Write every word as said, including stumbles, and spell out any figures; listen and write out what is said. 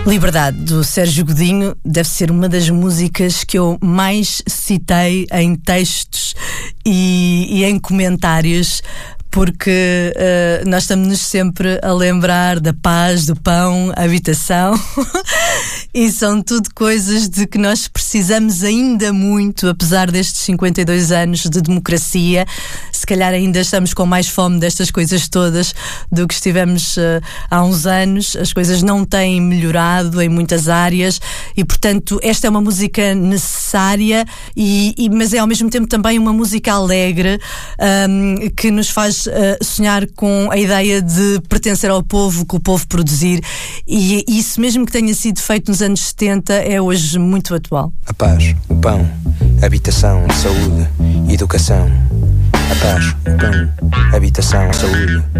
Liberdade, do Sérgio Godinho, deve ser uma das músicas que eu mais citei em textos e, e em comentários, porque uh, nós estamos-nos sempre a lembrar da paz, do pão, a habitação e são tudo coisas de que nós precisamos ainda muito, apesar destes cinquenta e dois anos de democracia. Se calhar ainda estamos com mais fome destas coisas todas do que estivemos uh, há uns anos. As coisas não têm melhorado em muitas áreas e, portanto, esta é uma música necessária, e, e, mas é ao mesmo tempo também uma música alegre, um, que nos faz uh, sonhar com a ideia de pertencer ao povo, que o povo produzir, e isso mesmo que tenha sido feito nos anos setenta é hoje muito atual. A paz, o pão, habitação, saúde, educação. A paz, o pão, habitação, saúde.